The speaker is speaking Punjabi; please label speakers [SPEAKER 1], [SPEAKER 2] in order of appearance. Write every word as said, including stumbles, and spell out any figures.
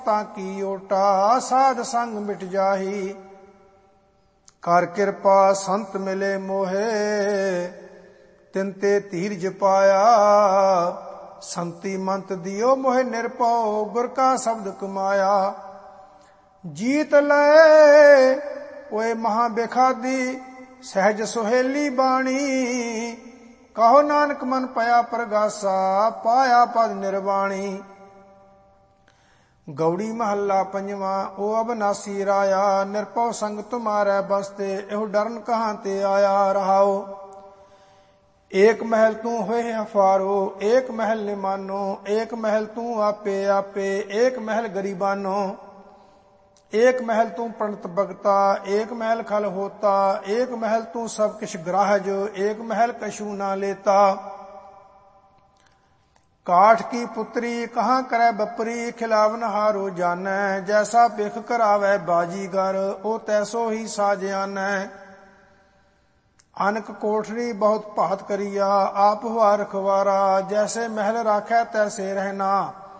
[SPEAKER 1] ਤਾਂ ਕੀ ਓਟਾ ਸਾਧ ਸੰਗ ਮਿਟ ਜਾਹੀ। ਕਰ ਕਿਰਪਾ ਸੰਤ ਮਿਲੇ ਮੋਹੇ ਤਿਨ ਤੇ ਧੀਰਜ ਪਾਇਆ। ਸੰਤੀ ਮੰਤ ਦਿਓ ਮੋਹਿ ਨਿਰਭਉ ਗੁਰ ਕਾ ਸ਼ਬਦ ਕਮਾਇਆ। ਜੀਤ ਲੈ ਓਏ ਮਹਾ ਬੇਖਾਦੀ ਸਹਿਜ ਸੁਹੇਲੀ ਬਾਣੀ। ਕਹੋ ਨਾਨਕ ਮਨ ਪਇਆ ਪ੍ਰਗਾਸਾ ਪਾਇਆ ਪਦ ਨਿਰਵਾਣੀ। ਗੌੜੀ ਮਹੱਲਾ ਪੰਜਵਾਂ। ਓ ਅਬਨਾਸੀ ਰਾਇਆ ਨਿਰਭਉ ਸੰਗ ਤੁਮਾਰੈ ਬਸਤੇ ਇਹੋ ਡਰਨ ਕਹਾਂ ਤੇ ਆਇਆ। ਰਹਾਓ ਏਕ ਮਹਿਲ ਤੂੰ ਹੋਏ ਹਫਾਰੋ ਏਕ ਮਹਿਲ ਨਿਮਾਨੋ। ਏਕ ਮਹਿਲ ਤੂੰ ਆਪੇ ਆਪੇ ਏਕ ਮਹਿਲ ਗਰੀਬਾਨੋ। ਏਕ ਮਹਿਲ ਤੂੰ ਪੰਡਤ ਭਗਤਾ ਏਕ ਮਹਿਲ ਖਲ ਹੋਤਾ। ਏਕ ਮਹਿਲ ਤੂੰ ਸਭ ਕਿਛ ਗ੍ਰਾਹਜ ਏਕ ਮਹਿਲ ਕਛੂ ਨਾ ਲੇਤਾ। ਕਾਠ ਕੀ ਪੁੱਤਰੀ ਕਹਾਂ ਕਰੈ ਬਪਰੀ ਖਿਲਾਵਨ ਹਾਰੋ ਜਾਨੈ। ਜੈਸਾ ਭਿਖ ਕਰਾਵੈ ਬਾਜੀਗਰ ਉਹ ਤੈਸੋ ਹੀ ਸਾਜਿਆਨੈ। ਅਨਕ ਕੋਠਰੀ ਬਹੁਤ ਭਾਤ ਕਰੀਆ ਆਪ ਹੁਆ ਰਖਵਾਰਾ। ਜੈਸੇ ਮਹਿਲ ਰਾਖੈ ਤੈਸੇ ਰਹਿਣਾ